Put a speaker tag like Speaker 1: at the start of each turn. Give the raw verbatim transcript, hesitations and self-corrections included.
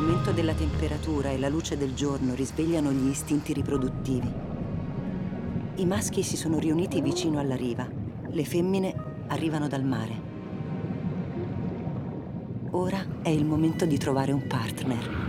Speaker 1: L'aumento della temperatura e la luce del giorno risvegliano gli istinti riproduttivi. I maschi si sono riuniti vicino alla riva, le femmine arrivano dal mare. Ora è il momento di trovare un partner.